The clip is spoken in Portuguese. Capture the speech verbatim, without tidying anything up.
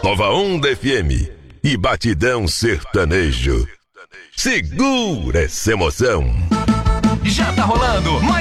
Nova Onda F M e Batidão Sertanejo. Segura essa emoção. Já tá rolando